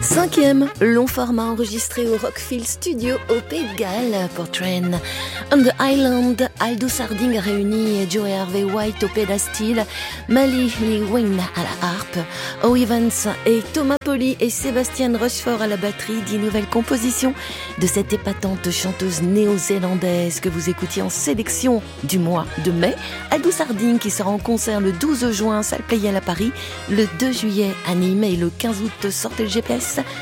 5e long format enregistré au Rockfield Studio au Pays de Galles pour Train on the Island. Aldous Harding a réuni Joe Harvey White au pédastyle, Mally Lee Wynn à la harpe, O. Evans et Thomas Polly et Sébastien Rochefort à la batterie. 10 nouvelles compositions de cette épatante chanteuse néo-zélandaise que vous écoutiez en sélection du mois de mai. Aldous Harding qui sera en concert le 12 juin, salle Playel à Paris, le 2 juillet à Nîmes et le 15 août sortez le GPS.